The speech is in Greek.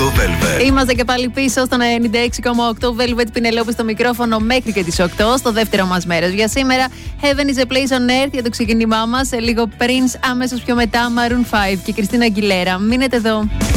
Velvet. Είμαστε και πάλι πίσω στο 96,8 Velvet, Πινελόπη στο μικρόφωνο μέχρι και τις 8, στο δεύτερο μας μέρος για σήμερα. Heaven is a place on earth για το ξεκίνημά μας. Λίγο Prince, αμέσως πιο μετά Maroon 5 και Κριστίνα Αγγιλέρα. Μείνετε εδώ.